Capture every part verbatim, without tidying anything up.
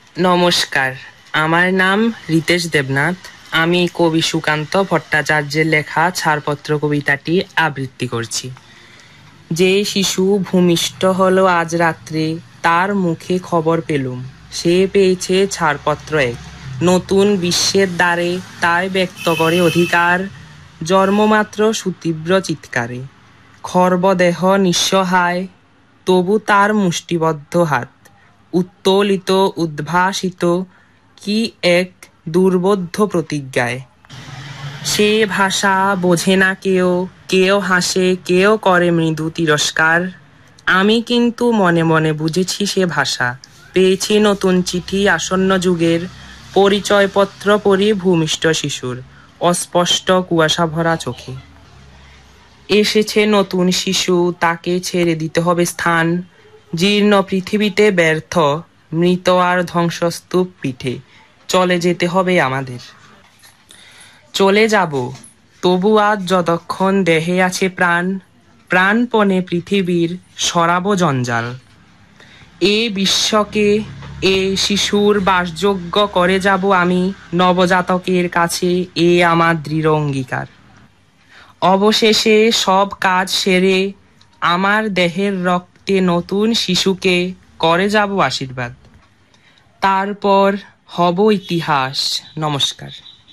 নমস্কার, আমার নাম রিতেশ দেবনাথ। আমি কবি সুকান্ত ভট্টাচার্যের লেখা ছাড়পত্র কবিতাটি আবৃত্তি করছি। যে শিশু ভূমিষ্ঠ হলো আজ রাত্রে, তার মুখে খবর পেলুম, সে পেয়েছে ছাড়পত্র এক। নতুন বিশ্বের দ্বারে তাই ব্যক্ত করে অধিকার, জন্মমাত্র সুতীব্র চিৎকারে। খর্বদেহ নিঃসহায়, তবু তার মুষ্টিবদ্ধ হাত উত্তোলিত উদ্ভাসিত কি এক দুর্বোধ্য প্রতিজ্ঞায়। সে ভাষা বোঝে না কেউ, কেউ হাসে, কেউ করে মৃদু তিরস্কার। আমি কিন্তু মনে মনে বুঝেছি সে ভাষা, পেয়েছি নতুন চিঠি আসন্ন যুগের, পরিচয়পত্র পড়ি ভূমিষ্ঠ শিশুর অস্পষ্ট কুয়াশা ভরা চোখে। এসেছে নতুন শিশু, তাকে ছেড়ে দিতে হবে স্থান, জীর্ণ পৃথিবীতে ব্যর্থ মৃত আর ধ্বংসস্তূপ পিঠে চলে যেতে হবে আমাদের। চলে যাব, তবু আজ যতক্ষণ দেহে আছে প্রাণ, প্রাণপণে পৃথিবীর সরাবো জঞ্জাল। এ বিশ্বকে এ শিশুর বাসযোগ্য করে যাব আমি, নবজাতকের কাছে এ আমার দৃঢ় অঙ্গীকার। অবশেষে সব কাজ সেরে আমার দেহের রক্তে নতুন শিশুকে করে যাব আশীর্বাদ। তারপর হব ইতিহাস। নমস্কার।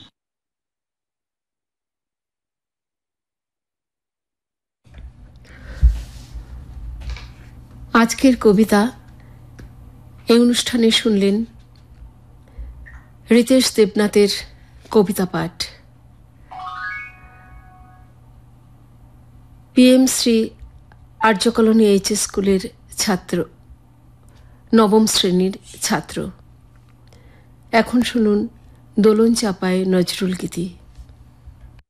আজকের কবিতা এই অনুষ্ঠানে শুনলেন রিতেশ দেবনাথের কবিতা পাঠ। পিএম শ্রী আর্যকলোনি এইচ এস স্কুলের ছাত্র, নবম শ্রেণীর ছাত্র। এখন শুনুন দোলন চাপায় নজরুল গীতি।